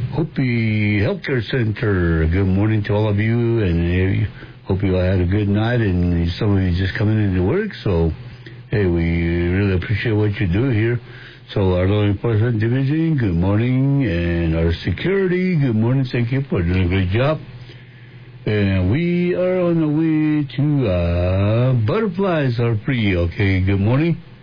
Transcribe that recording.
Hopi Healthcare Center. Good morning to all of you, and hope you all had a good night, and some of you just coming into work, so, hey, we really appreciate what you do here. So our law enforcement division, good morning, and our security, good morning, thank you for doing a great job. And we are on the way to Butterflies Are Free, okay, good morning.